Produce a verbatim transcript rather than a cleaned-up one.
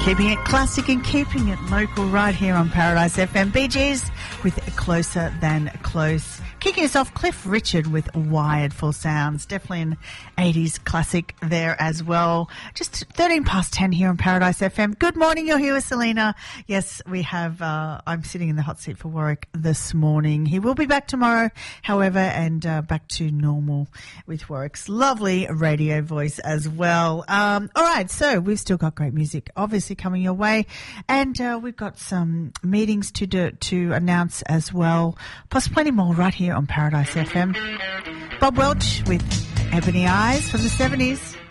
Keeping it classic and keeping it local right here on Paradise F M. Bee Gees with Closer Than Close. Kicking us off, Cliff Richard with Wired for Sounds. Definitely an eighties classic there as well. Just thirteen past ten here on Paradise F M. Good morning, you're here with Selena. Yes, we have, uh, I'm sitting in the hot seat for Warwick this morning. He will be back tomorrow, however, and uh, back to normal with Warwick's lovely radio voice as well. Um, all right, so we've still got great music, obviously, coming your way, and uh, we've got some meetings to do, to announce as well, plus plenty more right here on Paradise F M. Bob Welch with Ebony Eyes from the seventies.